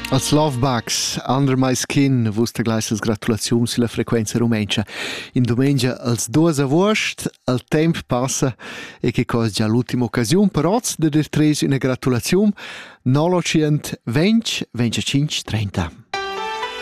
Als Lovebugs, Under My Skin, vuste gleissas gratulaziuns sulla frequenza rumencha. In domenica als 2 agost, il temp passa e che cosa già l'ultima occasione per oz de dir tres una gratulazione, 920 25 30.